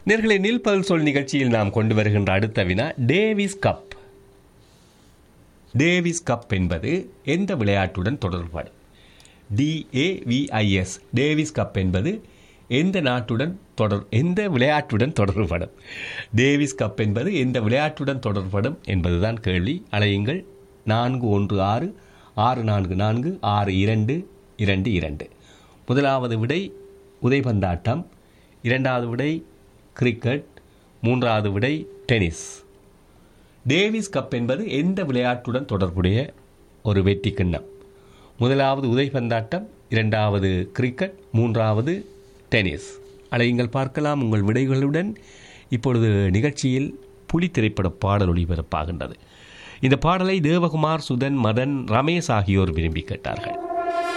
நேர்களை நில்பல் சொல் நிகழ்ச்சியில் நாம் கொண்டு வருகின்ற அடுத்த வினா டேவிஸ் கப். டேவிஸ் கப் என்பது எந்த விளையாட்டுடன் தொடர்படும்? DAVIS. டேவிஸ் கப் என்பது எந்த விளையாட்டுடன் தொடர்படும்? டேவிஸ் கப் என்பது எந்த விளையாட்டுடன் தொடர்படும் என்பதுதான் கேள்வி. அழையுங்கள் 416644462222. முதலாவது விடை உதைபந்தாட்டம், இரண்டாவது விடை கிரிக்கெட், மூன்றாவது விடை டென்னிஸ். டேவிஸ் கப் என்பது எந்த விளையாட்டுடன் தொடர்புடைய ஒரு வெற்றி கிண்ணம்? முதலாவது உதைபந்தாட்டம், இரண்டாவது கிரிக்கெட், மூன்றாவது டென்னிஸ். அழையுங்கள் பார்க்கலாம் உங்கள் விடைகளுடன். இப்பொழுது நிகழ்ச்சியில் புலி திரைப்பட பாடல் ஒளிபரப்பாகின்றது. இந்த பாடலை தேவகுமார், சுதன், மதன், ரமேஷ் ஆகியோர் விரும்பி கேட்டார்கள்.